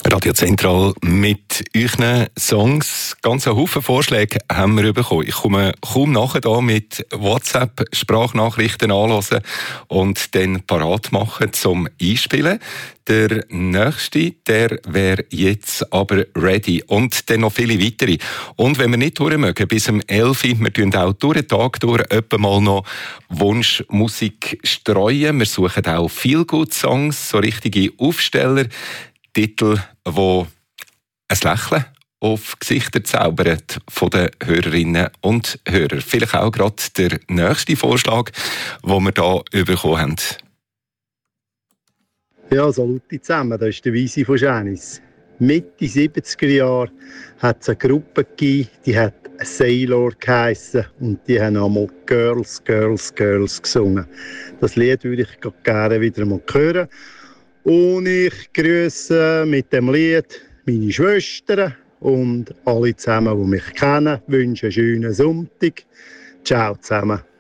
Radio Zentral mit euren Songs. Ganz einen Haufen Vorschläge haben wir bekommen. Ich komme kaum nachher da mit WhatsApp-Sprachnachrichten anhören und dann parat machen zum Einspielen. Der nächste, der wäre jetzt aber ready. Und dann noch viele weitere. Und wenn wir nicht durch mögen, bis um 11 Uhr, wir tun auch durch den Tag durch etwa mal noch Wunschmusik streuen. Wir suchen auch Feel-Good-Songs, so richtige Aufsteller. Titel, die ein Lächeln auf Gesichter zaubern von den Hörerinnen und Hörern. Vielleicht auch gerade der nächste Vorschlag, den wir hier bekommen haben. Ja, saluti zusammen, das ist der Weise von Janice. Mitte 70er Jahre hat es eine Gruppe gegeben, die hat Sailor geheissen und die haben einmal Girls, Girls, Girls gesungen. Das Lied würde ich gerne wieder mal hören. Und ich grüße mit dem Lied meine Schwestern und alle zusammen, die mich kennen, wünsche einen schönen Sonntag. Ciao zusammen.